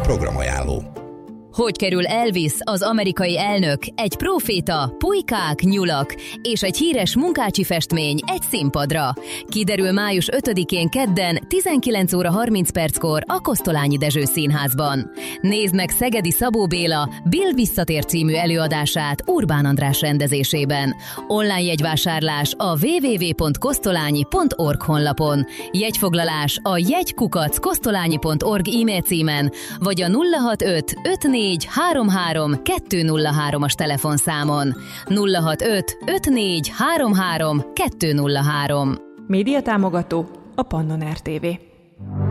Programajánló. Hogy kerül Elvis, az amerikai elnök, egy próféta, pulykák, nyulak és egy híres munkácsi festmény egy színpadra? Kiderül május 5-én kedden 19 óra 30 perckor a Kosztolányi Dezső Színházban. Nézd meg Szegedi Szabó Béla Bill Visszatér című előadását Urbán András rendezésében. Online jegyvásárlás a www.kosztolányi.org honlapon. Jegyfoglalás a jegykukac.kosztolányi.org e-mail címen, vagy a 065 54 33 203-as telefonszámon. 065 54 33 203. Médiatámogató a Pannon RTV.